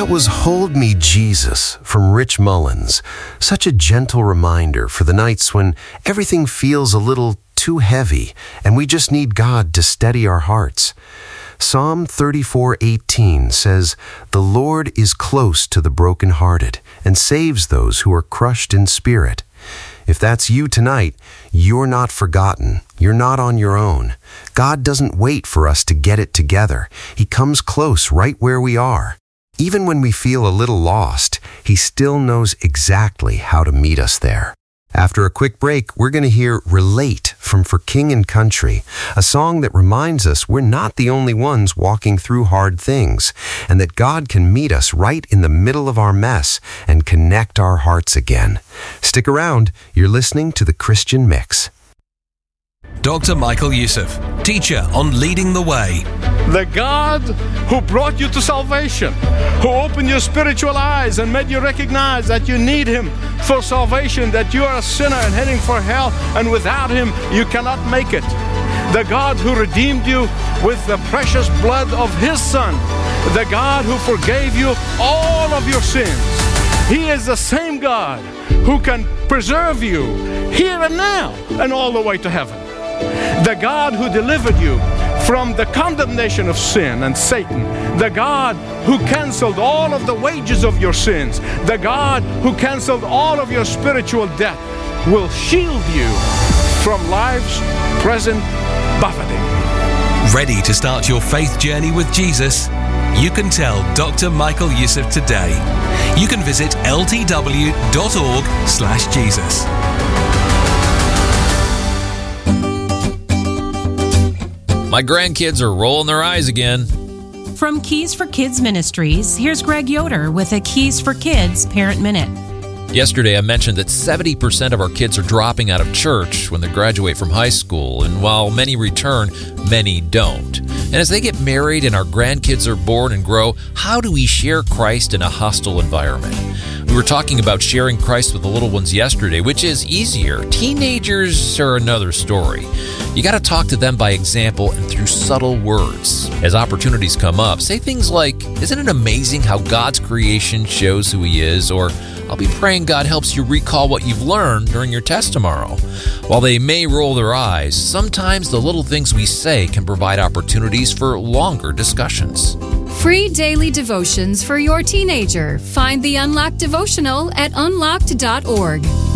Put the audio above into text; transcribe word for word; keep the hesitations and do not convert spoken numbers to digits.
That was Hold Me, Jesus from Rich Mullins. Such a gentle reminder for the nights when everything feels a little too heavy and we just need God to steady our hearts. Psalm thirty-four eighteen says, "The Lord is close to the brokenhearted and saves those who are crushed in spirit." If that's you tonight, you're not forgotten. You're not on your own. God doesn't wait for us to get it together. He comes close right where we are. Even when we feel a little lost, He still knows exactly how to meet us there. After a quick break, we're going to hear Relate from For King and Country, a song that reminds us we're not the only ones walking through hard things, and that God can meet us right in the middle of our mess and connect our hearts again. Stick around. You're listening to The Christian Mix. Doctor Michael Youssef, teacher on Leading the Way. The God who brought you to salvation, who opened your spiritual eyes and made you recognize that you need Him for salvation, that you are a sinner and heading for hell, and without Him you cannot make it. The God who redeemed you with the precious blood of His Son. The God who forgave you all of your sins. He is the same God who can preserve you here and now and all the way to heaven. The God who delivered you from the condemnation of sin and Satan. The God who canceled all of the wages of your sins. The God who canceled all of your spiritual debt will shield you from life's present buffeting. Ready to start your faith journey with Jesus? You can tell Doctor Michael Youssef today. You can visit ltw.org slash Jesus. My grandkids are rolling their eyes again. From Keys for Kids Ministries, here's Greg Yoder with a Keys for Kids Parent Minute. Yesterday I mentioned that seventy percent of our kids are dropping out of church when they graduate from high school, and while many return, many don't. And as they get married and our grandkids are born and grow, how do we share Christ in a hostile environment? We were talking about sharing Christ with the little ones yesterday, which is easier. Teenagers are another story. You got to talk to them by example and through subtle words. As opportunities come up, say things like, "Isn't it amazing how God's creation shows who He is?" Or, "I'll be praying God helps you recall what you've learned during your test tomorrow." While they may roll their eyes, sometimes the little things we say can provide opportunities for longer discussions. Free daily devotions for your teenager. Find the Unlocked devotional at unlocked dot org.